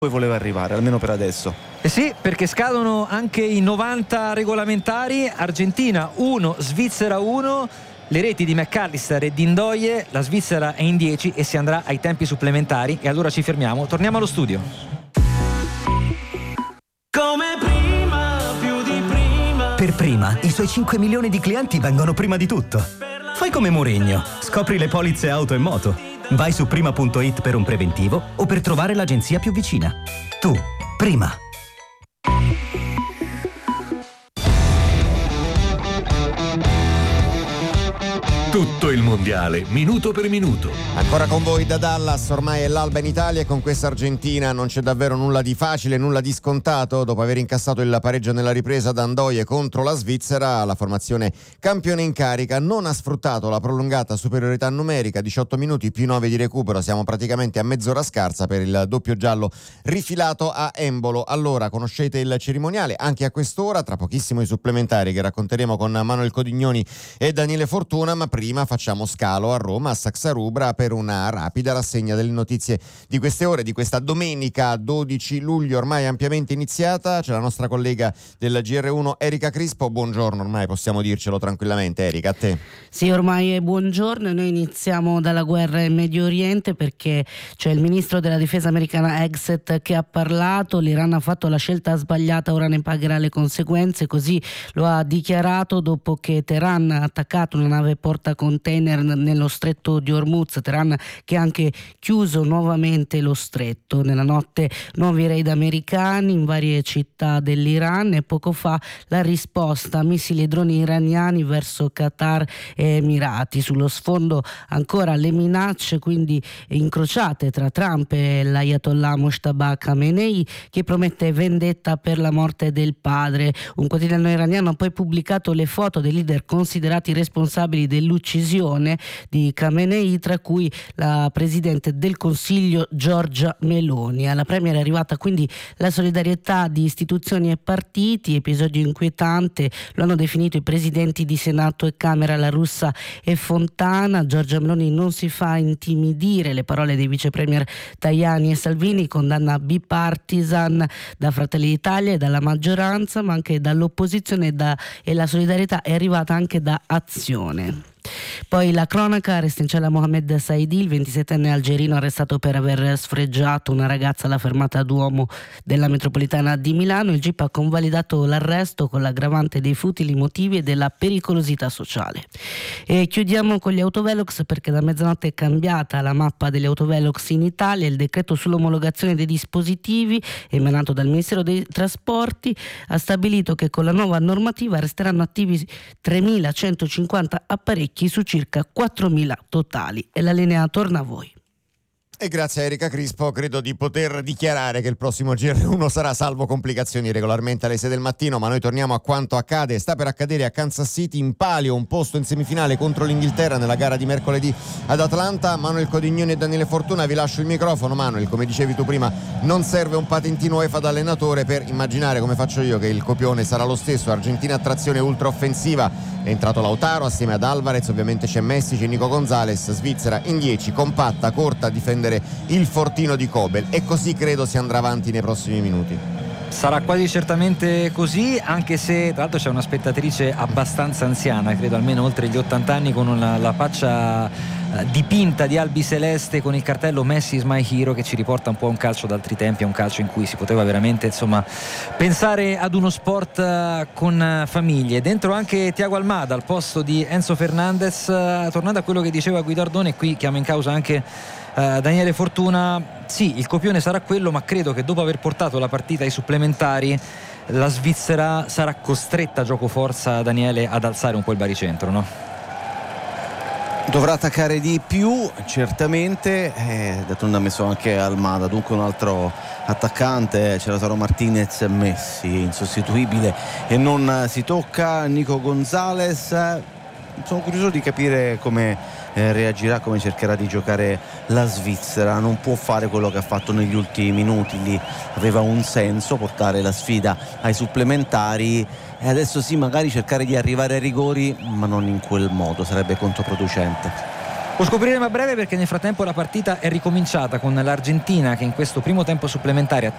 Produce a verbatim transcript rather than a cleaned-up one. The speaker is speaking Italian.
poi voleva arrivare, almeno per adesso. Eh sì, perché scadono anche i novanta regolamentari. Argentina uno, Svizzera uno, le reti di McAllister e di Ndoye. La Svizzera è in dieci e si andrà ai tempi supplementari. E allora ci fermiamo, torniamo allo studio. Come prima, più di prima. Per Prima, i suoi cinque milioni di clienti vengono prima di tutto. Fai come Mourinho, scopri le polizze auto e moto. Vai su prima punto it per un preventivo o per trovare l'agenzia più vicina. Tu, Prima. Tutto il mondiale, minuto per minuto. Ancora con voi da Dallas, ormai è l'alba in Italia e con questa Argentina non c'è davvero nulla di facile, nulla di scontato. Dopo aver incassato il pareggio nella ripresa da Ndoye contro la Svizzera, la formazione campione in carica non ha sfruttato la prolungata superiorità numerica, diciotto minuti più nove di recupero, siamo praticamente a mezz'ora scarsa per il doppio giallo rifilato a Embolo. Allora, conoscete il cerimoniale, anche a quest'ora, tra pochissimo i supplementari che racconteremo con Manuel Codignoni e Daniele Fortuna, ma prima facciamo scalo a Roma, a Saxa Rubra, per una rapida rassegna delle notizie di queste ore, di questa domenica dodici luglio, ormai ampiamente iniziata. C'è la nostra collega del G R uno Erika Crispo. Buongiorno, ormai possiamo dircelo tranquillamente. Erika, a te. Sì, ormai è buongiorno. Noi iniziamo dalla guerra in Medio Oriente, perché c'è il ministro della difesa americana Exet che ha parlato. L'Iran ha fatto la scelta sbagliata, ora ne pagherà le conseguenze, così lo ha dichiarato dopo che Teheran ha attaccato una nave porta container nello stretto di Hormuz. Teheran che ha anche chiuso nuovamente lo stretto. Nella notte nuovi raid americani in varie città dell'Iran e poco fa la risposta a missili e droni iraniani verso Qatar e Emirati. Sullo sfondo ancora le minacce quindi incrociate tra Trump e l'Ayatollah Mojtaba Khamenei, che promette vendetta per la morte del padre. Un quotidiano iraniano ha poi pubblicato le foto dei leader considerati responsabili dell'uccisione di Khamenei, tra cui la presidente del Consiglio Giorgia Meloni. Alla premier è arrivata quindi la solidarietà di istituzioni e partiti. Episodio inquietante, lo hanno definito i presidenti di Senato e Camera, La Russa e Fontana. Giorgia Meloni non si fa intimidire, le parole dei vice premier Tajani e Salvini, condanna bipartisan da Fratelli d'Italia e dalla maggioranza, ma anche dall'opposizione, e, da, e la solidarietà è arrivata anche da Azione. Poi la cronaca, resta in cella Mohamed Saidi, il ventisettenne algerino arrestato per aver sfregiato una ragazza alla fermata Duomo della metropolitana di Milano. Il G I P ha convalidato l'arresto con l'aggravante dei futili motivi e della pericolosità sociale. E chiudiamo con gli autovelox, perché da mezzanotte è cambiata la mappa degli autovelox in Italia. Il decreto sull'omologazione dei dispositivi emanato dal Ministero dei Trasporti ha stabilito che con la nuova normativa resteranno attivi tremilacentocinquanta apparecchi su circa quattromila totali. E la linea torna a voi. E grazie a Erika Crispo credo di poter dichiarare che il prossimo G R uno sarà salvo complicazioni regolarmente alle sei del mattino, ma noi torniamo a quanto accade, sta per accadere a Kansas City. In palio un posto in semifinale contro l'Inghilterra nella gara di mercoledì ad Atlanta. Manuel Codignoni e Daniele Fortuna, vi lascio il microfono. Manuel, come dicevi tu prima, non serve un patentino UEFA da allenatore per immaginare, come faccio io, che il copione sarà lo stesso. Argentina a trazione ultra offensiva, è entrato Lautaro assieme ad Alvarez, ovviamente c'è Messi, c'è Nico Gonzalez. Svizzera in dieci, compatta, corta, a difendere il fortino di Kobel, e così credo si andrà avanti nei prossimi minuti. Sarà quasi certamente così, anche se tra l'altro c'è una spettatrice abbastanza anziana, credo almeno oltre gli ottanta anni, con una, la faccia eh, dipinta di albiceleste con il cartello Messi is my hero, che ci riporta un po' a un calcio d'altri tempi, a un calcio in cui si poteva veramente, insomma, pensare ad uno sport eh, con famiglie. Dentro anche Thiago Almada al posto di Enzo Fernandez. Eh, tornando a quello che diceva Guidardone, qui chiamo in causa anche Uh, Daniele Fortuna. Sì, il copione sarà quello, ma credo che dopo aver portato la partita ai supplementari la Svizzera sarà costretta, gioco forza, Daniele, ad alzare un po' il baricentro, no? Dovrà attaccare di più, certamente. eh, d'altronde ha messo anche Almada, dunque un altro attaccante. C'è Lautaro Martinez, Messi insostituibile e non si tocca. Nico Gonzalez, sono curioso di capire come Eh, reagirà, come cercherà di giocare la Svizzera. Non può fare quello che ha fatto negli ultimi minuti, lì aveva un senso portare la sfida ai supplementari, e adesso sì, magari cercare di arrivare ai rigori, ma non in quel modo, sarebbe controproducente. Lo scopriremo a breve, perché nel frattempo la partita è ricominciata con l'Argentina che in questo primo tempo supplementare